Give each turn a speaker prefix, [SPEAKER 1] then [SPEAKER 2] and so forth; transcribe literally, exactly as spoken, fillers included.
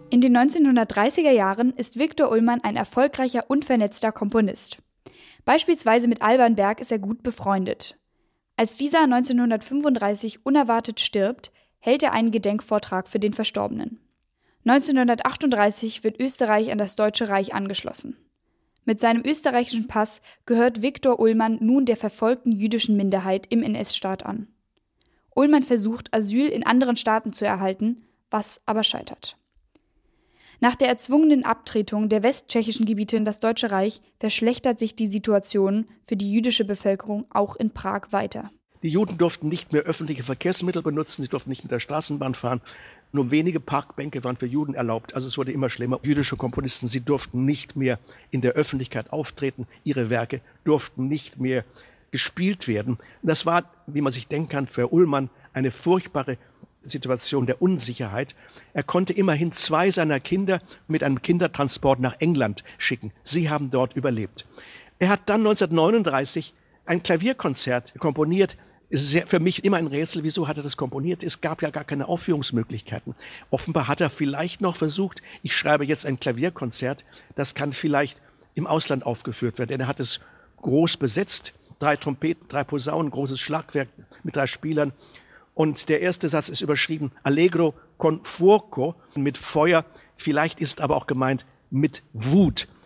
[SPEAKER 1] In den neunzehnhundertdreißiger Jahren ist Viktor Ullmann ein erfolgreicher und vernetzter Komponist. Beispielsweise mit Alban Berg ist er gut befreundet. Als dieser neunzehnhundertfünfunddreißig unerwartet stirbt, hält er einen Gedenkvortrag für den Verstorbenen. neunzehnhundertachtunddreißig wird Österreich an das Deutsche Reich angeschlossen. Mit seinem österreichischen Pass gehört Viktor Ullmann nun der verfolgten jüdischen Minderheit im N S-Staat an. Ullmann versucht, Asyl in anderen Staaten zu erhalten, was aber scheitert. Nach der erzwungenen Abtretung der westtschechischen Gebiete in das Deutsche Reich verschlechtert sich die Situation für die jüdische Bevölkerung auch in Prag weiter.
[SPEAKER 2] Die Juden durften nicht mehr öffentliche Verkehrsmittel benutzen, sie durften nicht mit der Straßenbahn fahren. Nur wenige Parkbänke waren für Juden erlaubt, also es wurde immer schlimmer. Jüdische Komponisten, sie durften nicht mehr in der Öffentlichkeit auftreten, ihre Werke durften nicht mehr gespielt werden. Das war, wie man sich denken kann, für Ullmann eine furchtbare Situation der Unsicherheit. Er konnte immerhin zwei seiner Kinder mit einem Kindertransport nach England schicken. Sie haben dort überlebt. Er hat dann neunzehnhundertneununddreißig ein Klavierkonzert komponiert. Es ist für mich immer ein Rätsel, wieso hat er das komponiert? Es gab ja gar keine Aufführungsmöglichkeiten. Offenbar hat er vielleicht noch versucht, ich schreibe jetzt ein Klavierkonzert, das kann vielleicht im Ausland aufgeführt werden. Denn er hat es groß besetzt, drei Trompeten, drei Posaunen, großes Schlagwerk mit drei Spielern. Und der erste Satz ist überschrieben, Allegro con fuoco, mit Feuer, vielleicht ist aber auch gemeint mit Wut.